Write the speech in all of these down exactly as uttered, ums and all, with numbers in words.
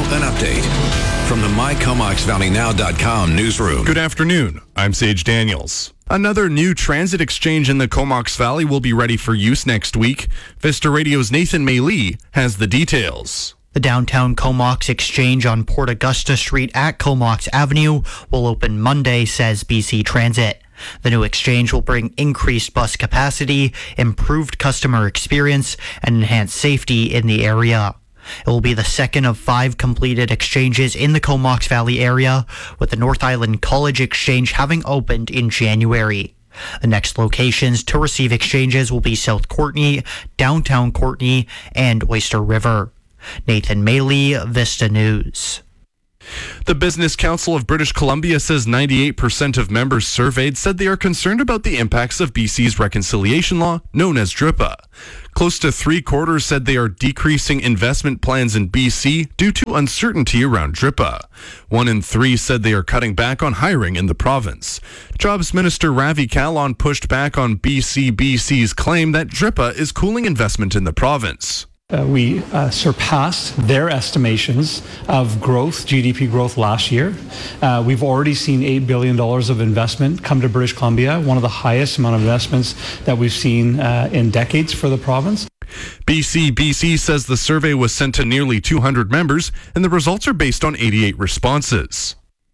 an update from the my comox valley now dot com newsroom. Good afternoon. I'm Sage Daniels. Another new transit exchange in the Comox Valley will be ready for use next week. Vista Radio's Nathan Maylee has the details. The downtown Comox Exchange on Port Augusta Street at Comox Avenue will open Monday, says B C Transit. The new exchange will bring increased bus capacity, improved customer experience, and enhanced safety in the area. It will be the second of five completed exchanges in the Comox Valley area, with the North Island College Exchange having opened in January. The next locations to receive exchanges will be South Courtenay, Downtown Courtenay, and Oyster River. Nathan Maylee, Vista News. The Business Council of British Columbia says ninety-eight percent of members surveyed said they are concerned about the impacts of B C's reconciliation law, known as DRIPA. Close to three-quarters said they are decreasing investment plans in B C due to uncertainty around DRIPA. One in three said they are cutting back on hiring in the province. Jobs Minister Ravi Kahlon pushed back on B C B C's claim that DRIPA is cooling investment in the province. Uh, we uh, surpassed their estimations of growth, G D P growth last year. Uh, we've already seen eight billion dollars of investment come to British Columbia, one of the highest amount of investments that we've seen uh, in decades for the province. B C B C says the survey was sent to nearly two hundred members, and the results are based on eighty-eight responses.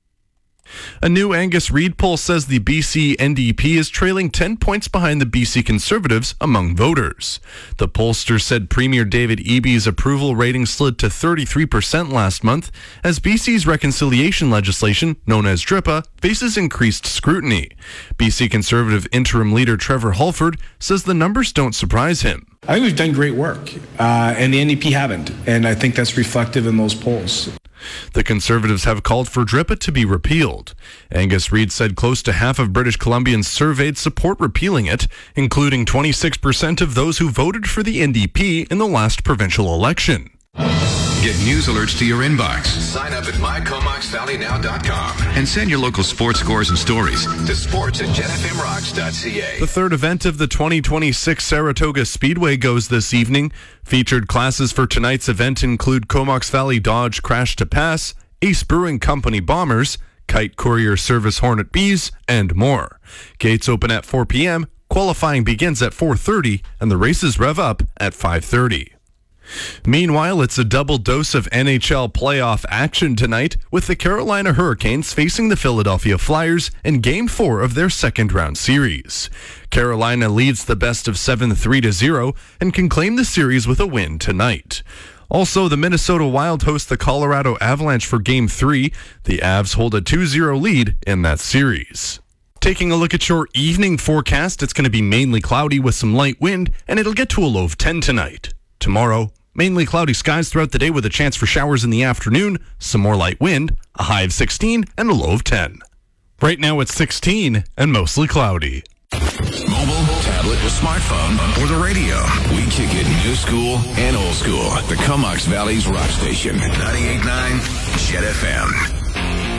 A new Angus Reid poll says the B C N D P is trailing ten points behind the B C Conservatives among voters. The pollster said Premier David Eby's approval rating slid to thirty-three percent last month as B C's reconciliation legislation, known as DRIPA, faces increased scrutiny. B C Conservative interim leader Trevor Holford says the numbers don't surprise him. I think we've done great work, uh, and the N D P haven't, and I think that's reflective in those polls. The Conservatives have called for DRIPA to be repealed. Angus Reid said close to half of British Columbians surveyed support repealing it, including twenty-six percent of those who voted for the N D P in the last provincial election. Get news alerts to your inbox. Sign up at my comox valley now dot com and send your local sports scores and stories to sports at jet f m rocks dot c a. The third event of the twenty twenty-six Saratoga Speedway goes this evening. Featured classes for tonight's event include Comox Valley Dodge Crash to Pass, Ace Brewing Company Bombers, Kite Courier Service Hornet Bees, and more. Gates open at four p.m., qualifying begins at four thirty, and the races rev up at five thirty. Meanwhile, it's a double dose of N H L playoff action tonight, with the Carolina Hurricanes facing the Philadelphia Flyers in Game four of their second-round series. Carolina leads the best of seven three to zero and can claim the series with a win tonight. Also, the Minnesota Wild host the Colorado Avalanche for Game three. The Avs hold a two zero lead in that series. Taking a look at your evening forecast, it's going to be mainly cloudy with some light wind, and it'll get to a low of ten tonight. Tomorrow, mainly cloudy skies throughout the day with a chance for showers in the afternoon, some more light wind, a high of sixteen, and a low of ten. Right now it's sixteen and mostly cloudy. Mobile, tablet, or smartphone, or the radio. We kick it new school and old school. The Comox Valley's rock station, ninety-eight point nine Jet F M.